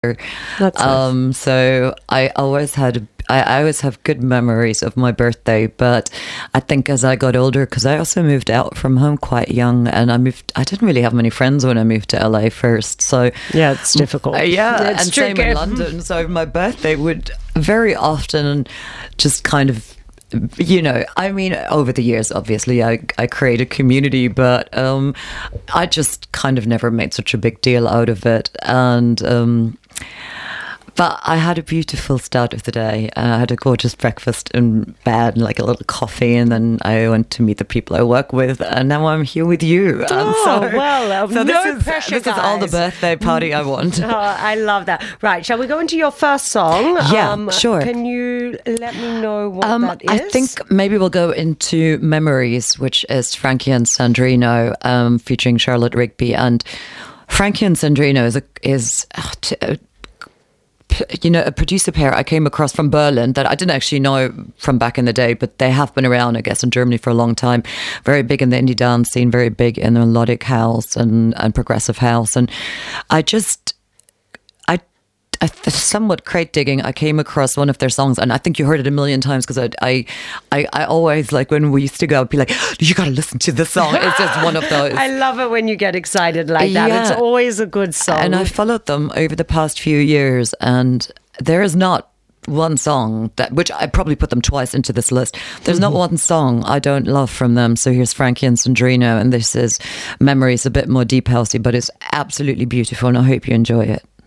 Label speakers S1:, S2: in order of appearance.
S1: That's nice.
S2: So I always have good memories of my birthday, but I think as I got older, because I also moved out from home quite young, and I didn't really have many friends when I moved to LA first. So
S1: Yeah, it's difficult.
S2: yeah,
S1: It's
S2: and same
S1: tricky.
S2: in London. So my birthday would very often just kind of, I mean, over the years, obviously, I create a community, but I just kind of never made such a big deal out of it. And but I had a beautiful start of the day. I had a gorgeous breakfast in bed, and like a little coffee, and then I went to meet the people I work with, and now I'm here with you.
S1: So no pressure,
S2: this is all the
S1: guys.
S2: birthday party I want.
S1: Oh, I love that. Right, shall we go into your first song?
S2: Yeah, sure.
S1: Can you let me know what that is?
S2: I think maybe we'll go into Memories, which is Frankie and Sandrino, featuring Charlotte Rigby. And Frankie and Sandrino is a producer pair I came across from Berlin that I didn't actually know from back in the day, but they have been around, I guess, in Germany for a long time. Very big in the indie dance scene, very big in the melodic house and progressive house. And I somewhat crate digging, I came across one of their songs, and I think you heard it a million times, because I always, like, when we used to go, I'd be like, you got to listen to this song. It's just one of those.
S1: I love it when you get excited like that.
S2: Yeah.
S1: It's always a good song.
S2: And I followed them over the past few years, and there is not one song which I probably put them twice into this list. There's not one song I don't love from them. So here's Frankie and Sandrino, and this is Memories, a bit more deep housey, but it's absolutely beautiful, and I hope you enjoy it.